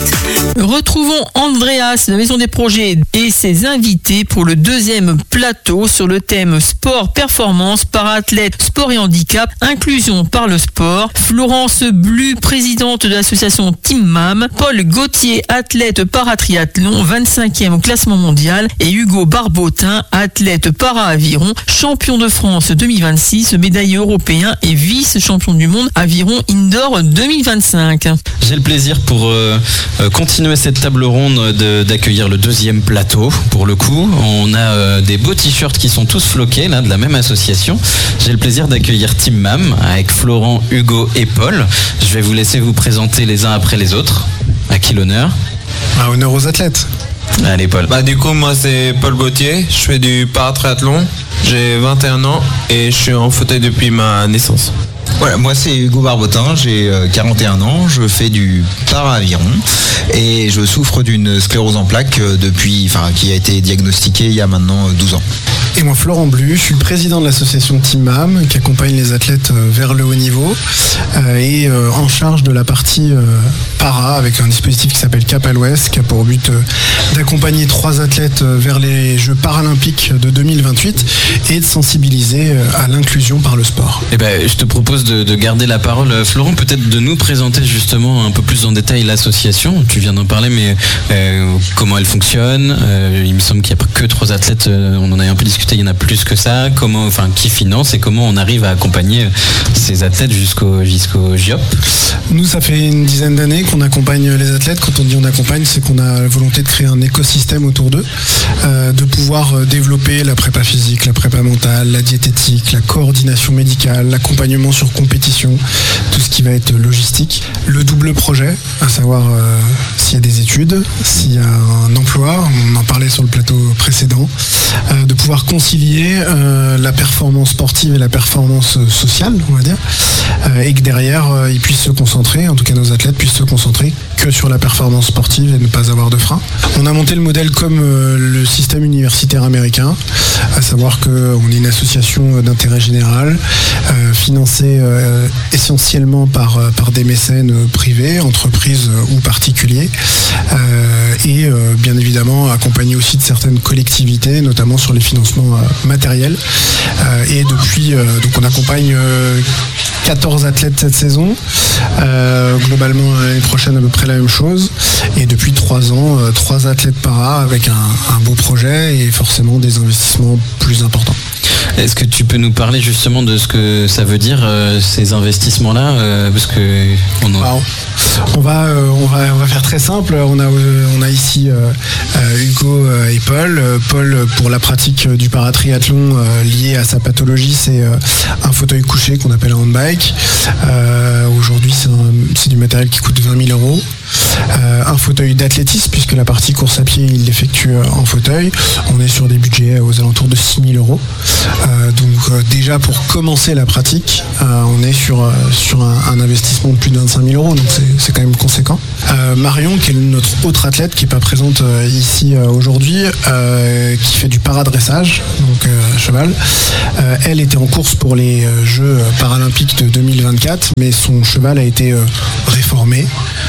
Retrouvons Andreas de la Maison des Projets et ses invités pour le deuxième plateau sur le thème sport, performance, para-athlète, sport et handicap, inclusion par le sport. Florence Blu, présidente de l'association Team MAM, Paul Gauthier, athlète para-triathlon, 25e au classement mondial, et Hugo Barbotin, athlète para-aviron, champion de France 2026, médaillé européen et vice-champion du monde aviron indoor 2025. J'ai le plaisir pour continuer cette table ronde d'accueillir le deuxième plateau. Pour le coup, on a des beaux t-shirts qui sont tous floqués là, de la même association. J'ai le plaisir d'accueillir Team MAM avec Florent, Hugo et Paul. Je vais vous laisser vous présenter les uns après les autres. À qui l'honneur ? Honneur aux athlètes. Allez Paul. Du coup moi c'est Paul Gauthier, je fais du paratriathlon, j'ai 21 ans et je suis en fauteuil depuis ma naissance. Voilà, moi c'est Hugo Barbotin, j'ai 41 ans, je fais du para-aviron et je souffre d'une sclérose en plaques qui a été diagnostiquée il y a maintenant 12 ans. Et moi Florent Blu, je suis le président de l'association Team MAM qui accompagne les athlètes vers le haut niveau et en charge de la partie para avec un dispositif qui s'appelle Cap à l'Ouest qui a pour but d'accompagner 3 athlètes vers les Jeux paralympiques de 2028 et de sensibiliser à l'inclusion par le sport. Je te propose de garder la parole. Florent, peut-être de nous présenter justement un peu plus en détail l'association. Tu viens d'en parler, mais comment elle fonctionne. Il me semble qu'il n'y a pas que 3 athlètes, on en a un peu discuté, il y en a plus que ça. Qui finance et comment on arrive à accompagner ces athlètes jusqu'au JOP. Nous, ça fait une dizaine d'années qu'on accompagne les athlètes. Quand on dit on accompagne, c'est qu'on a la volonté de créer un écosystème autour d'eux, de pouvoir développer la prépa physique, la prépa mentale, la diététique, la coordination médicale, l'accompagnement sur compétition, tout ce qui va être logistique, le double projet, à savoir s'il y a des études, s'il y a un emploi, on en parlait sur le plateau précédent, de pouvoir concilier la performance sportive et la performance sociale, on va dire, et que derrière ils puissent se concentrer, en tout cas nos athlètes puissent se concentrer que sur la performance sportive et ne pas avoir de frein. On a monté le modèle comme le système universitaire américain, à savoir qu'on est une association d'intérêt général, financée essentiellement par des mécènes privés, entreprises ou particuliers, et bien évidemment accompagné aussi de certaines collectivités, notamment sur les financements matériels. Et depuis, donc on accompagne 14 athlètes cette saison, globalement l'année prochaine à peu près la même chose, et depuis 3 ans, 3 athlètes para avec un beau projet et forcément des investissements plus importants. Est-ce que tu peux nous parler justement de ce que ça veut dire ces investissements-là, parce que on va faire très simple. On a ici Hugo et Paul. Paul pour la pratique du paratriathlon lié à sa pathologie, c'est un fauteuil couché qu'on appelle un handbike. Aujourd'hui, c'est du matériel qui coûte 20 000 €. Un fauteuil d'athlétisme, puisque la partie course à pied, il l'effectue en fauteuil. On est sur des budgets aux alentours de 6 000 €. Donc déjà pour commencer la pratique, on est sur un investissement de plus de 25 000 €, donc c'est quand même conséquent. Marion, qui est notre autre athlète qui n'est pas présente ici aujourd'hui, qui fait du paradressage, donc cheval. Elle était en course pour les Jeux paralympiques de 2024, mais son cheval a été réformé.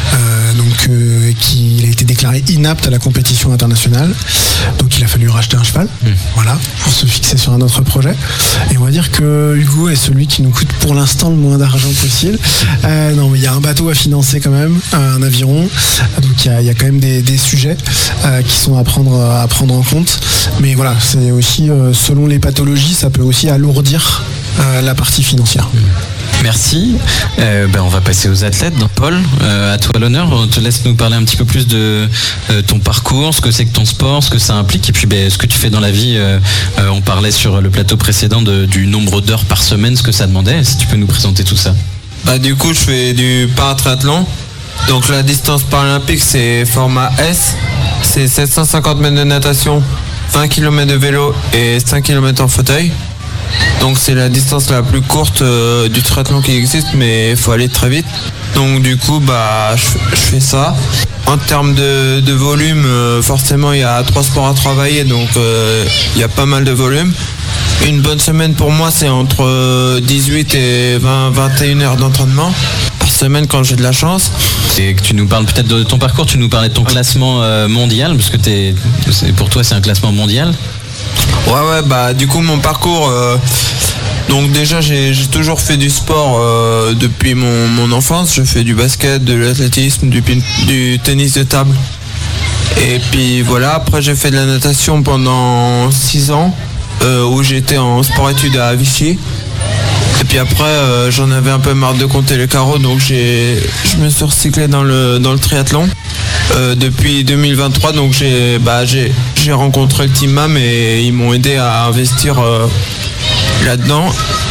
Il a été déclaré inapte à la compétition internationale, donc il a fallu racheter un cheval, voilà, pour se fixer sur un autre projet. Et on va dire que Hugo est celui qui nous coûte pour l'instant le moins d'argent possible. Non, mais il y a un bateau à financer quand même, un aviron, donc il y a quand même des sujets qui sont à prendre en compte. Mais voilà, c'est aussi selon les pathologies, ça peut aussi alourdir la partie financière. Merci. On va passer aux athlètes. Paul, à toi l'honneur. On te laisse nous parler un petit peu plus de ton parcours, ce que c'est que ton sport, ce que ça implique, et puis ce que tu fais dans la vie. On parlait sur le plateau précédent du nombre d'heures par semaine, ce que ça demandait. Si tu peux nous présenter tout ça. Du coup, je fais du paratriathlon. Donc la distance paralympique, c'est format S. C'est 750 mètres de natation, 20 km de vélo et 5 km en fauteuil. Donc c'est la distance la plus courte du triathlon qui existe, mais il faut aller très vite. Donc du coup je fais ça. En termes de volume, forcément il y a 3 sports à travailler, donc il y a pas mal de volume. Une bonne semaine pour moi, c'est entre 18 et 21 heures d'entraînement par semaine quand j'ai de la chance. Et que tu nous parles peut-être de ton parcours, tu nous parlais de ton classement mondial, parce que pour toi c'est un classement mondial. Ouais, bah du coup mon parcours, donc déjà j'ai toujours fait du sport depuis mon enfance. Je fais du basket, de l'athlétisme, du tennis de table. Et puis voilà, après j'ai fait de la natation pendant 6 ans, où j'étais en sport-études à Vichy. Et puis après j'en avais un peu marre de compter les carreaux, donc je me suis recyclé dans le triathlon. Depuis 2023, donc j'ai rencontré le Team MAM et ils m'ont aidé à investir là-dedans,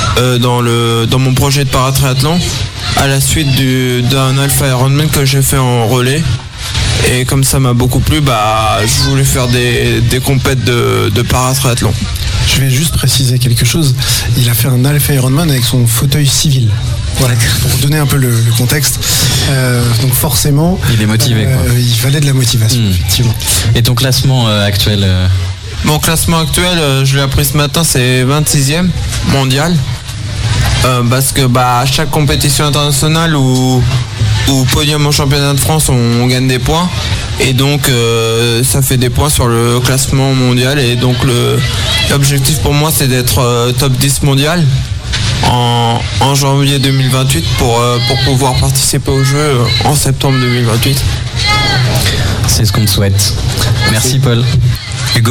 dans mon projet de paratriathlon, à la suite d'un Alpha Ironman que j'ai fait en relais. Et comme ça m'a beaucoup plu, je voulais faire des compètes de paratriathlon. Je vais juste préciser quelque chose. Il a fait un Alpha Ironman avec son fauteuil civil. Voilà, pour donner un peu le contexte. Donc forcément, il est motivé, quoi. Il fallait de la motivation, effectivement. Et ton classement actuel Mon classement actuel, je l'ai appris ce matin, c'est 26e mondial. Parce que à chaque compétition internationale ou podium au championnat de France, on gagne des points. Et donc ça fait des points sur le classement mondial. Et donc l'objectif pour moi, c'est d'être top 10 mondial en janvier 2028 pour pouvoir participer au jeu en septembre 2028. C'est ce qu'on te souhaite. Merci Paul. Hugo ?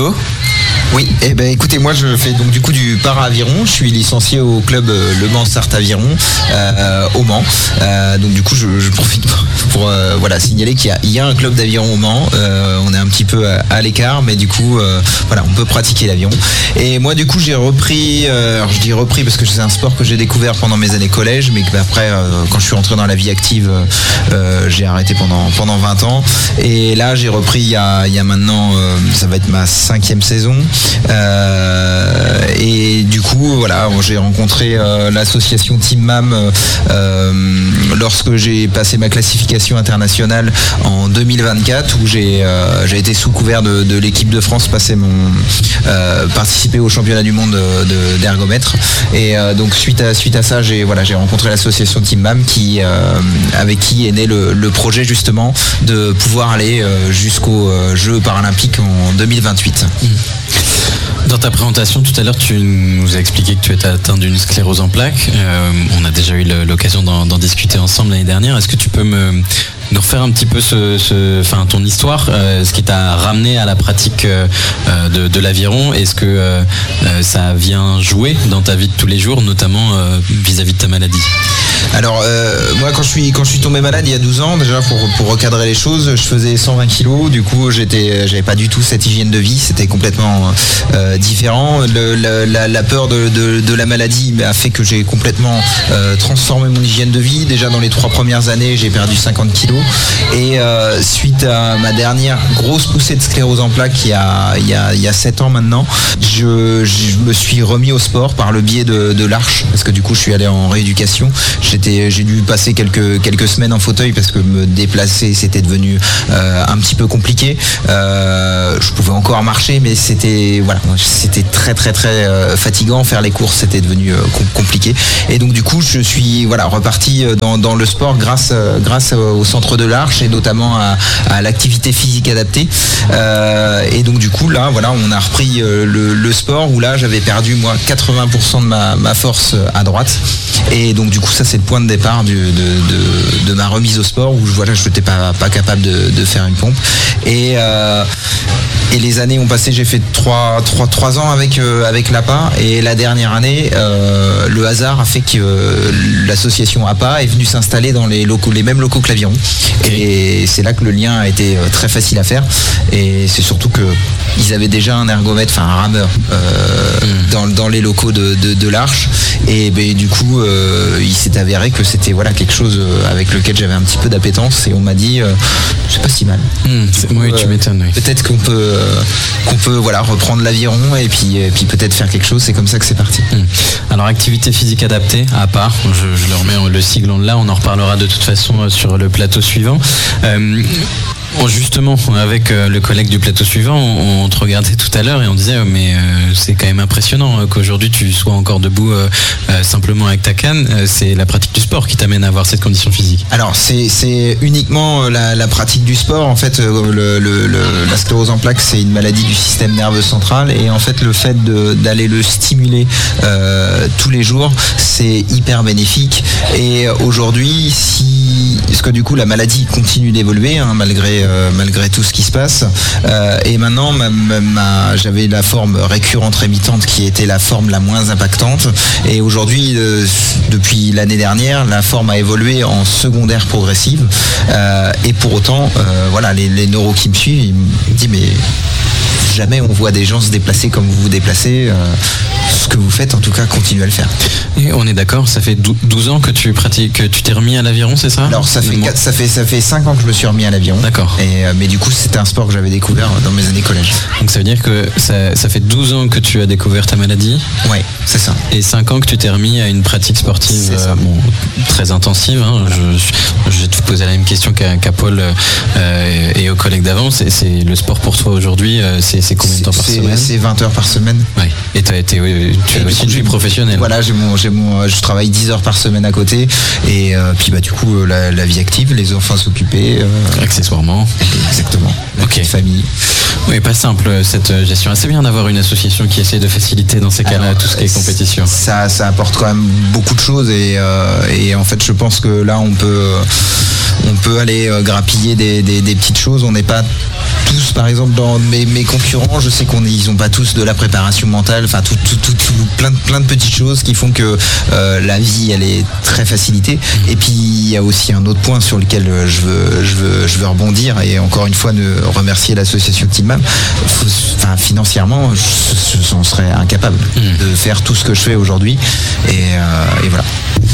Oui, écoutez, moi je fais donc du coup du para-aviron. Je suis licencié au club Le Mans Sarthe Aviron au Mans. Donc du coup je profite pour signaler qu'il y a un club d'aviron au Mans. On est un petit peu à l'écart, mais du coup on peut pratiquer l'aviron. Et moi du coup j'ai repris, alors je dis repris parce que c'est un sport que j'ai découvert pendant mes années collège, mais que après quand je suis rentré dans la vie active, j'ai arrêté pendant 20 ans. Et là j'ai repris il y a maintenant, ça va être ma 5e saison. Et du coup j'ai rencontré l'association Team MAM lorsque j'ai passé ma classification internationale en 2024, où j'ai été sous couvert de l'équipe de France participer au championnat du monde d'ergomètre. Et donc suite à ça j'ai rencontré l'association Team MAM avec qui est né le projet justement de pouvoir aller jusqu'aux Jeux paralympiques en 2028. Dans ta présentation tout à l'heure, tu nous as expliqué que tu étais atteint d'une sclérose en plaques. On a déjà eu l'occasion d'en discuter ensemble l'année dernière. Est-ce que tu peux nous refaire un petit peu ton histoire, ce qui t'a ramené à la pratique de l'aviron? Est-ce que ça vient jouer dans ta vie de tous les jours, notamment vis-à-vis de ta maladie? Alors moi quand je suis tombé malade il y a 12 ans, déjà pour recadrer les choses, je faisais 120 kilos, du coup j'avais pas du tout cette hygiène de vie, c'était complètement différent. La peur de la maladie a fait que j'ai complètement transformé mon hygiène de vie. Déjà dans les 3 premières années j'ai perdu 50 kilos et suite à ma dernière grosse poussée de sclérose en plaques il y a 7 ans maintenant, je me suis remis au sport par le biais de l'Arche, parce que du coup je suis allé en rééducation. J'ai dû passer quelques semaines en fauteuil parce que me déplacer c'était devenu un petit peu compliqué. Je pouvais encore marcher, mais c'était très très très fatigant. Faire les courses c'était devenu compliqué. Et donc du coup je suis reparti dans le sport grâce au centre de l'Arche et notamment à l'activité physique adaptée. Et donc du coup là on a repris le sport, où là j'avais perdu moi 80% de ma force à droite. Et donc du coup ça c'est le point de départ de ma remise au sport, où je n'étais pas capable de faire une pompe. Et les années ont passé, j'ai fait 3 ans avec l'APA, et la dernière année le hasard a fait que l'association APA est venue s'installer dans les mêmes locaux que l'aviron. Et c'est là que le lien a été très facile à faire, et c'est surtout que ils avaient déjà un ergomètre, un rameur dans les locaux de l'Arche, et du coup il s'est avéré que c'était quelque chose avec lequel j'avais un petit peu d'appétence, et on m'a dit c'est pas si mal. Oui, tu m'étonnes. Oui. Peut-être qu'on peut reprendre l'aviron et puis peut-être faire quelque chose. C'est comme ça que c'est parti. Alors activité physique adaptée, à part, je le remets le sigle là, on en reparlera de toute façon sur le plateau suivant. Justement, avec le collègue du plateau suivant, on te regardait tout à l'heure et on disait mais c'est quand même impressionnant qu'aujourd'hui tu sois encore debout simplement avec ta canne. C'est la pratique du sport qui t'amène à avoir cette condition physique. Alors c'est uniquement la pratique du sport. En fait, la sclérose en plaques, c'est une maladie du système nerveux central, et en fait le fait d'aller le stimuler tous les jours, c'est hyper bénéfique. Et aujourd'hui, parce que du coup la maladie continue d'évoluer malgré tout ce qui se passe, et maintenant j'avais la forme récurrente rémitante qui était la forme la moins impactante, et aujourd'hui depuis l'année dernière la forme a évolué en secondaire progressive, et pour autant voilà, les neuros qui me suivent, ils me disent mais jamais on voit des gens se déplacer comme vous vous déplacez. Ce que vous faites, en tout cas, continuez à le faire. Et on est d'accord, ça fait 12 ans que tu pratiques, que tu t'es remis à l'aviron, c'est ça? Alors ça fait 5 ans que je me suis remis à l'aviron. D'accord. Mais du coup, c'était un sport que j'avais découvert dans mes années collège. Donc ça veut dire que ça fait 12 ans que tu as découvert ta maladie? Ouais, c'est ça. Et 5 ans que tu t'es remis à une pratique sportive très intensive. Hein. Je vais te poser la même question qu'à Paul et aux collègues d'avant. C'est le sport pour toi aujourd'hui, c'est combien de temps par semaine? C'est 20 heures par semaine. Ouais. Et tu as aussi une vie professionnelle. Voilà, je travaille 10 heures par semaine à côté, et puis du coup la vie active, les enfants s'occuper. Accessoirement. Exactement. Ok. Famille. Oui, pas simple cette gestion. C'est bien d'avoir une association qui essaie de faciliter dans ces cas-là tout ce qui est compétition. Ça apporte quand même beaucoup de choses, et en fait je pense que là on peut aller grappiller des petites choses. On n'est pas tous, par exemple dans mes concurrents, je sais qu'ils n'ont pas tous de la préparation mentale, enfin plein de petites choses qui font que la vie elle est très facilitée. Et puis il y a aussi un autre point sur lequel je veux rebondir, et encore une fois remercier l'association Team. Financièrement, on serait incapable de faire tout ce que je fais aujourd'hui, et voilà.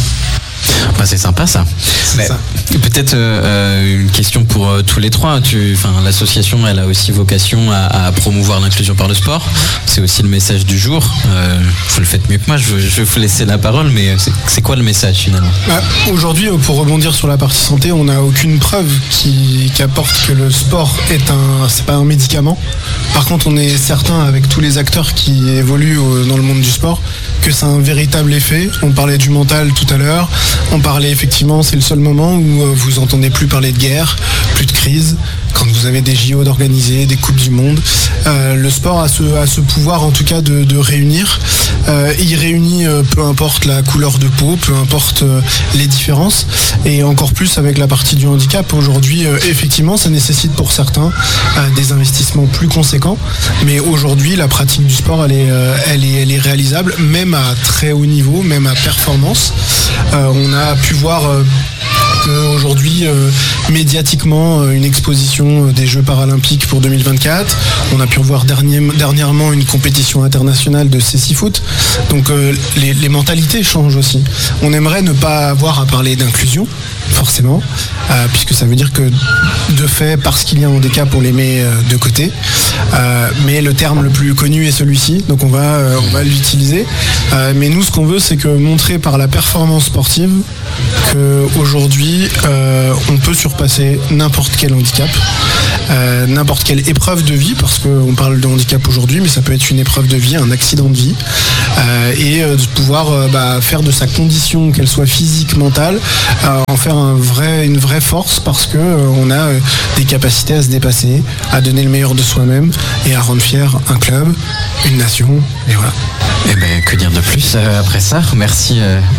C'est sympa ça. Peut-être une question pour tous les trois. L'association, elle a aussi vocation à promouvoir l'inclusion par le sport. C'est aussi le message du jour. Vous le faites mieux que moi. Je vais vous laisser la parole, mais c'est quoi le message finalement? Aujourd'hui, pour rebondir sur la partie santé, on n'a aucune preuve qui apporte que le sport c'est pas un médicament. Par contre, on est certain, avec tous les acteurs qui évoluent dans le monde du sport, que c'est un véritable effet. On parlait du mental tout à l'heure. On parlait effectivement, c'est le seul moment où vous entendez plus parler de guerre, plus de crise. Quand vous avez des JO d'organiser, des Coupes du Monde, le sport a ce pouvoir en tout cas de réunir. Il réunit peu importe la couleur de peau, peu importe les différences, et encore plus avec la partie du handicap. Aujourd'hui, effectivement, ça nécessite pour certains des investissements plus conséquents, mais aujourd'hui, la pratique du sport, elle est réalisable, même à très haut niveau, même à performance. On a pu voir aujourd'hui médiatiquement une exposition des Jeux paralympiques pour 2024. On a pu revoir dernièrement une compétition internationale de cécifoot. Donc les mentalités changent aussi. On aimerait ne pas avoir à parler d'inclusion, forcément, puisque ça veut dire que de fait, parce qu'il y a un handicap, on les met de côté. Mais le terme le plus connu est celui-ci, donc on va l'utiliser. Mais nous, ce qu'on veut, c'est que montrer par la performance sportive qu'aujourd'hui, on peut surpasser n'importe quel handicap, n'importe quelle épreuve de vie, parce qu'on parle de handicap aujourd'hui, mais ça peut être une épreuve de vie, un accident de vie, et de pouvoir faire de sa condition, qu'elle soit physique, mentale, en faire une vraie force, parce que on a des capacités à se dépasser, à donner le meilleur de soi-même et à rendre fier un club, une nation, et voilà. Eh ben, que dire de plus après ça? Merci.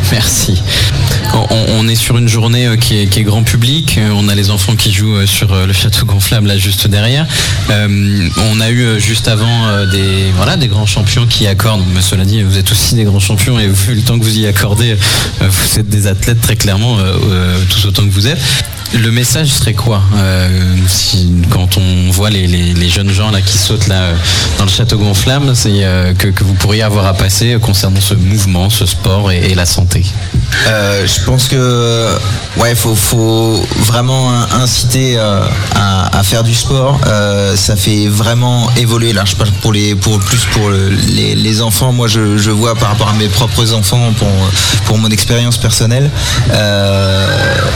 On est sur une journée qui est grand public. On a les enfants qui jouent sur le château gonflable là juste derrière. On a eu juste avant des grands champions qui accordent. Mais cela dit, vous êtes aussi des grands champions, et vu le temps que vous y accordez, vous êtes des athlètes très clairement, tous autant que vous êtes. Le message serait quoi quand on voit les jeunes gens là qui sautent là dans le château gonflable, c'est que vous pourriez avoir à passer concernant ce mouvement, ce sport et la santé? Je pense que faut vraiment inciter à faire du sport. Ça fait vraiment évoluer. Là, je parle pour les enfants. Moi, je vois par rapport à mes propres enfants, pour mon expérience personnelle.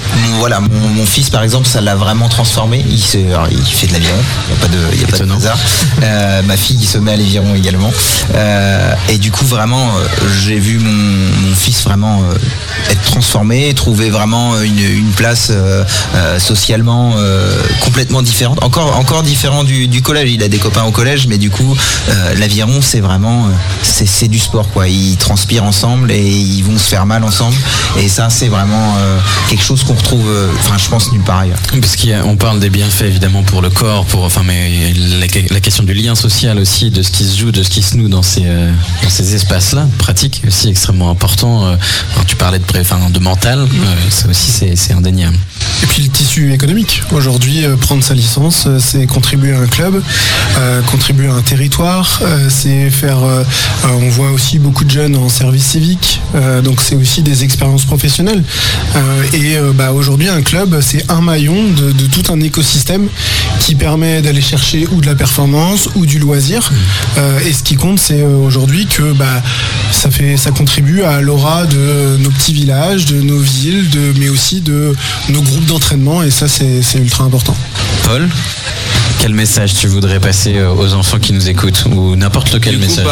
mon fils par exemple, ça l'a vraiment transformé. Il fait de l'aviron, il n'y a pas de hasard. Ma fille se met à l'aviron également. Et du coup vraiment, j'ai vu mon fils vraiment être transformé, trouver vraiment une place socialement complètement différente. Encore différent du collège. Il a des copains au collège, mais du coup l'aviron c'est vraiment c'est du sport quoi. Ils transpirent ensemble et ils vont se faire mal ensemble. Et ça c'est vraiment quelque chose qu'on retrouve, je pense nulle part ailleurs. Parce qu'on parle des bienfaits évidemment pour le corps, mais la question du lien social aussi, de ce qui se joue, de ce qui se noue dans ces espaces-là, pratique aussi extrêmement important. Alors, tu parlais de mental, ça aussi c'est indéniable. Et puis le tissu économique. Aujourd'hui, prendre sa licence, c'est contribuer à un club, contribuer à un territoire, c'est faire. On voit aussi beaucoup de jeunes en service civique, donc c'est aussi des expériences professionnelles. Aujourd'hui, un club, c'est un maillon de tout un écosystème qui permet d'aller chercher ou de la performance ou du loisir. Et ce qui compte, c'est aujourd'hui que ça contribue à l'aura de nos petits villages, de nos villes, mais aussi de nos groupes d'entraînement, et ça c'est ultra important. Paul, quel message tu voudrais passer aux enfants qui nous écoutent, ou n'importe lequel message?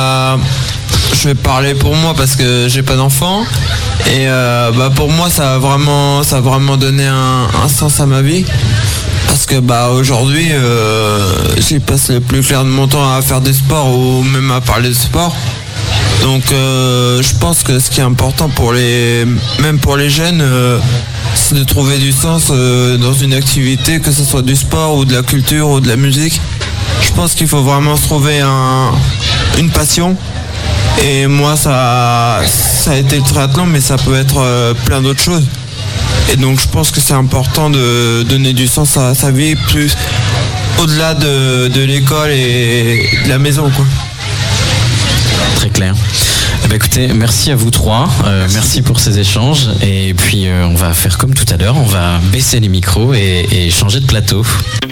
Je vais parler pour moi parce que j'ai pas d'enfant, et pour moi ça a vraiment donné un sens à ma vie, parce que aujourd'hui j'y passe le plus clair de mon temps à faire du sport ou même à parler de sport. Donc je pense que ce qui est important même pour les jeunes, c'est de trouver du sens dans une activité, que ce soit du sport ou de la culture ou de la musique. Je pense qu'il faut vraiment se trouver une passion. Et moi ça a été le triathlon, mais ça peut être plein d'autres choses. Et donc je pense que c'est important de donner du sens à sa vie, plus au-delà de l'école et de la maison quoi. Très clair. Écoutez, merci à vous trois, merci pour ces échanges, et puis on va faire comme tout à l'heure, on va baisser les micros et changer de plateau.